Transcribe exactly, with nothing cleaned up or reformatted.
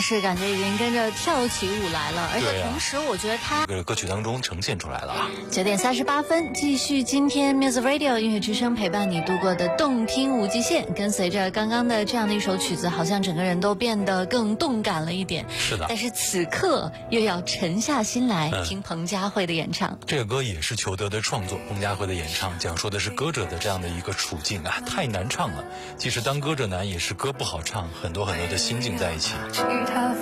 是感觉已经跟着跳起舞来了，而且同时我觉得他这个歌曲当中呈现出来了啊。 九点三十八分，继续今天 Music Radio 音乐之声陪伴你度过的动听无极限。跟随着刚刚的这样的一首曲子，好像整个人都变得更动感了一点。 是的， 但是此刻又要沉下心来、嗯、听彭佳慧的演唱。 这个歌也是裘德的创作，彭佳慧的演唱讲述的是歌者的这样的一个处境啊，太难唱了。其实当歌者难，也是歌不好唱，很多很多的心境在一起。